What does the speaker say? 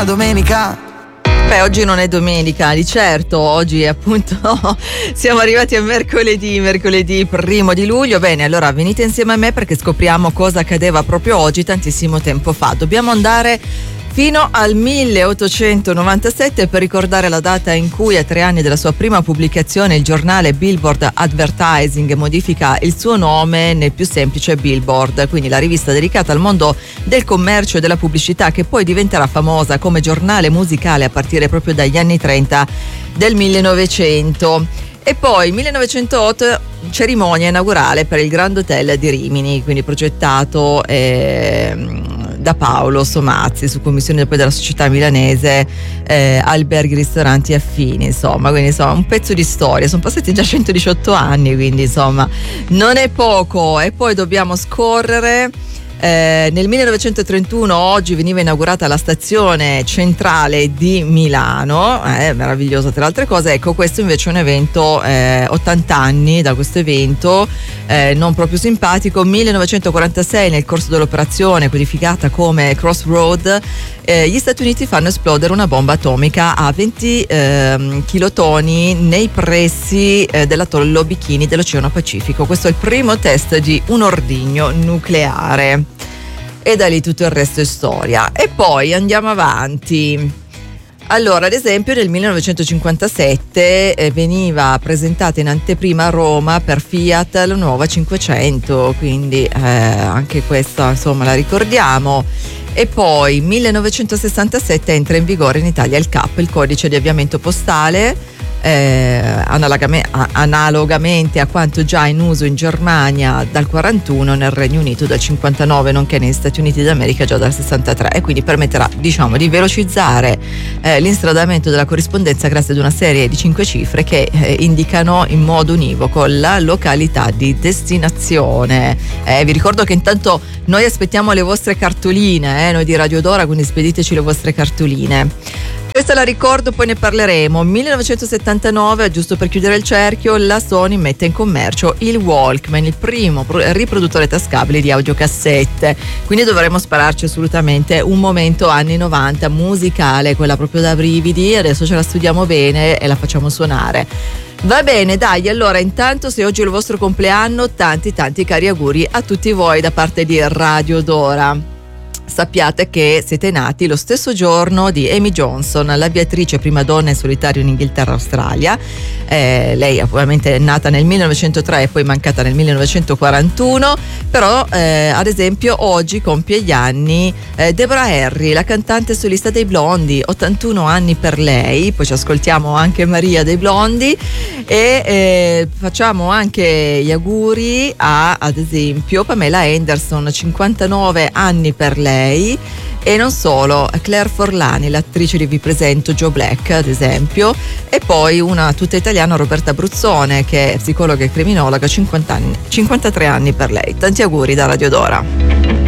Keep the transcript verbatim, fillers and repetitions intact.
una domenica. Beh, oggi non è domenica, di certo, oggi appunto siamo arrivati a mercoledì, mercoledì primo di luglio. Bene, allora venite insieme a me perché scopriamo cosa accadeva proprio oggi, tantissimo tempo fa. Dobbiamo andare fino al milleottocentonovantasette per ricordare la data in cui, a tre anni dalla sua prima pubblicazione, il giornale Billboard Advertising modifica il suo nome nel più semplice Billboard, quindi la rivista dedicata al mondo del commercio e della pubblicità, che poi diventerà famosa come giornale musicale a partire proprio dagli anni trenta del millenovecento. E poi millenovecentotto, cerimonia inaugurale per il Grand Hotel di Rimini, quindi progettato eh, da Paolo Somazzi su commissione poi della società milanese eh, Alberghi Ristoranti Affini, insomma, quindi insomma un pezzo di storia. Sono passati già centodiciotto anni, quindi insomma non è poco. E poi dobbiamo scorrere. Eh, nel millenovecentotrentuno oggi veniva inaugurata la stazione centrale di Milano, eh, meraviglioso tra le altre cose. Ecco, questo invece è un evento, eh, ottanta anni da questo evento, eh, non proprio simpatico. millenovecentoquarantasei, nel corso dell'operazione codificata come Crossroad, eh, gli Stati Uniti fanno esplodere una bomba atomica a venti eh, kilotoni nei pressi eh, dell'atollo Bikini dell'Oceano Pacifico. Questo è il primo test di un ordigno nucleare. E da lì tutto il resto è storia. E poi andiamo avanti. Allora, ad esempio, nel millenovecentocinquantasette eh, veniva presentata in anteprima a Roma per Fiat la nuova cinquecento, quindi eh, anche questa insomma la ricordiamo. E poi millenovecentosessantasette entra in vigore in Italia il C A P, il codice di avviamento postale. Eh, analogamente, analogamente a quanto già in uso in Germania dal quarantuno, nel Regno Unito dal cinquantanove, nonché negli Stati Uniti d'America già dal sessantatré, e quindi permetterà, diciamo, di velocizzare eh, l'instradamento della corrispondenza grazie ad una serie di cinque cifre che eh, indicano in modo univoco la località di destinazione. Eh, vi ricordo che intanto noi aspettiamo le vostre cartoline, eh, noi di Radio Dora, quindi spediteci le vostre cartoline. Questa la ricordo, poi ne parleremo. millenovecentosettantanove, giusto per chiudere il cerchio, la Sony mette in commercio il Walkman, il primo riproduttore tascabile di audiocassette. Quindi dovremo spararci assolutamente un momento anni novanta musicale, quella proprio da brividi. Adesso ce la studiamo bene e la facciamo suonare. Va bene, dai, allora intanto, se oggi è il vostro compleanno, tanti tanti cari auguri a tutti voi da parte di Radio Dora. Sappiate che siete nati lo stesso giorno di Amy Johnson, l'aviatrice prima donna in solitario in Inghilterra e Australia. Eh, lei ovviamente è nata nel millenovecentotre e poi mancata nel millenovecentoquarantuno, però eh, ad esempio oggi compie gli anni eh, Deborah Harry, la cantante solista dei Blondi, ottantuno anni per lei. Poi ci ascoltiamo anche Maria dei Blondi e eh, facciamo anche gli auguri a, ad esempio, Pamela Anderson, cinquantanove anni per lei. E non solo, Claire Forlani, l'attrice di Vi presento Joe Black, ad esempio, e poi una tutta italiana, Roberta Bruzzone, che è psicologa e criminologa, cinquanta anni, cinquantatré anni per lei. Tanti auguri da Radio Dora.